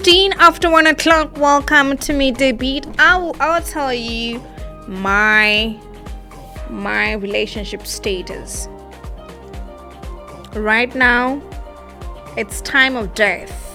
15 after 1 o'clock. Welcome to Midday Beat. I'll tell you my relationship status. Right now, it's time of death.